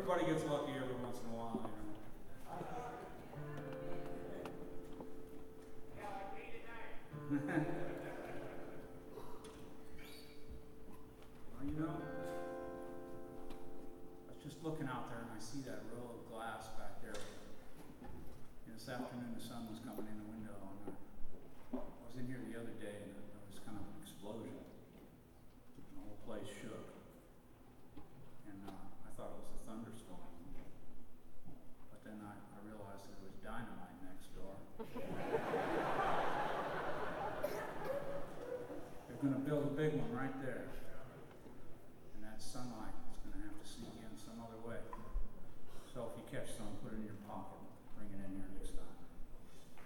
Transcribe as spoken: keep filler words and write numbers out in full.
everybody gets lucky every once in a while, you know. Well, you know, I was just looking out there and I see that row of glass back there. And this afternoon the sun was coming in the window, and I, I was in here the other day and there was kind of an explosion. And the whole place shook. And uh, I thought it was a thunderstorm. But then I, I realized that it was dynamite next door. They're going to build a big one right there. And that sunlight is going to have to sneak in some other way. So if you catch some, put it in your pocket.